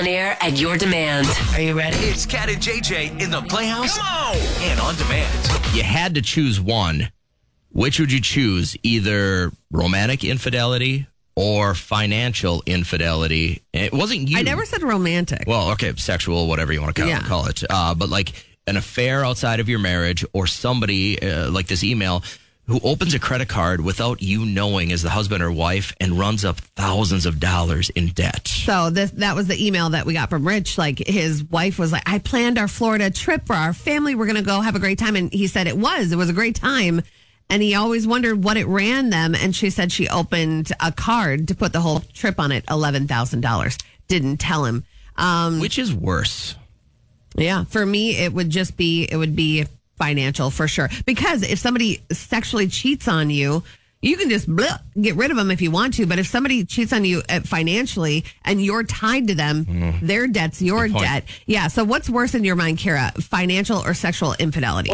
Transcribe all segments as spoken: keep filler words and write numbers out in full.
On air at your demand. Are you ready? It's Cat and J J in the Playhouse and on demand. You had to choose one. Which would you choose? Either romantic infidelity or financial infidelity? It wasn't you. I never said romantic. Well, okay, sexual, whatever you want to call, Yeah. call it. Uh, but like an affair outside of your marriage, or somebody uh, like this email who opens a credit card without you knowing as the husband or wife and runs up thousands of dollars in debt. So this that was the email that we got from Rich. Like, his wife was like, I planned our Florida trip for our family. We're going to go have a great time. And he said it was. It was a great time. And he always wondered what it ran them. And she said she opened a card to put the whole trip on it, eleven thousand dollars. Didn't tell him. Um, Which is worse? Yeah, for me, it would just be, it would be financial for sure. Because if somebody sexually cheats on you, you can just bleh, get rid of them if you want to. But if somebody cheats on you uh, financially and you're tied to them, mm. their debt's your debt. Yeah. So what's worse in your mind, Kara? Financial or sexual infidelity?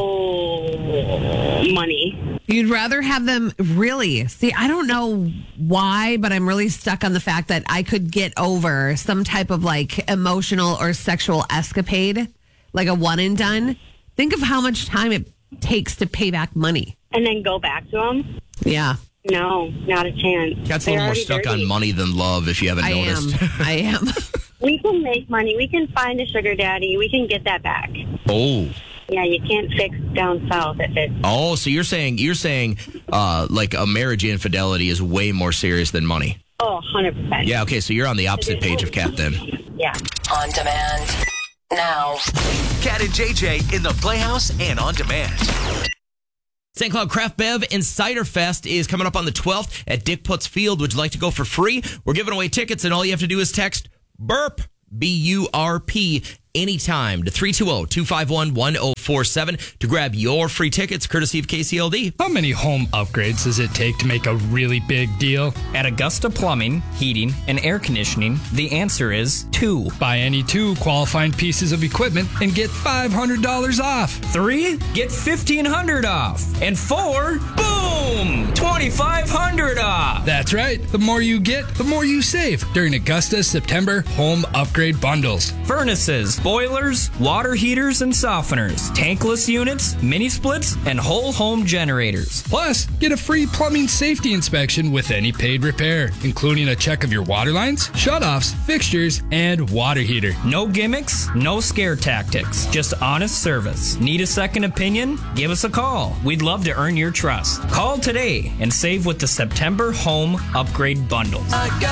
Oh, money. You'd rather have them really. See, I don't know why, but I'm really stuck on the fact that I could get over some type of like emotional or sexual escapade, like a one and done. Think of how much time it takes to pay back money. And then go back to them? Yeah. No, not a chance. That's a little more stuck dirty. on money than love, if you haven't I noticed. am. I am. We can make money. We can find a sugar daddy. We can get that back. Oh. Yeah, you can't fix down south if it's... Oh, so you're saying you're saying uh, like a marriage infidelity is way more serious than money. Oh, one hundred percent. Yeah, okay, so you're on the opposite page of Kat then. Yeah. On demand. Now. Cat and J J in the Playhouse and on demand. Saint Cloud Craft Bev and Cider Fest is coming up on the twelfth at Dick Putz Field. Would you like to go for free? We're giving away tickets, and all you have to do is text BURP, B U R P, anytime to three two zero, two five one, one zero four seven to grab your free tickets, courtesy of K C L D. How many home upgrades does it take to make a really big deal? At Augusta Plumbing, Heating, and Air Conditioning, the answer is two. Buy any two qualifying pieces of equipment and get five hundred dollars off. Three, get fifteen hundred dollars off. And four, boom, twenty-five hundred dollars off. That's right. The more you get, the more you save during Augusta's September home upgrade bundles. Furnaces, boilers, water heaters and softeners, tankless units, mini splits, and whole home generators. Plus, get a free plumbing safety inspection with any paid repair, including a check of your water lines, shutoffs, fixtures, and water heater. No gimmicks, no scare tactics, just honest service. Need a second opinion? Give us a call. We'd love to earn your trust. Call today and save with the September home upgrade bundles.